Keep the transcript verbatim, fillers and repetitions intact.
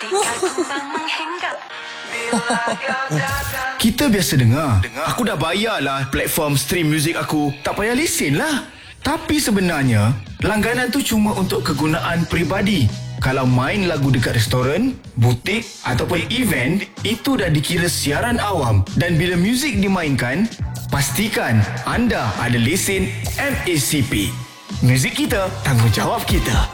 Kita biasa dengar, aku dah bayarlah platform stream muzik aku, tak payah lesen lah. Tapi sebenarnya, langganan tu cuma untuk kegunaan peribadi. Kalau main lagu dekat restoran, butik ataupun event, itu dah dikira siaran awam. Dan bila muzik dimainkan, pastikan anda ada lesen M A C P. Muzik kita, tanggungjawab kita.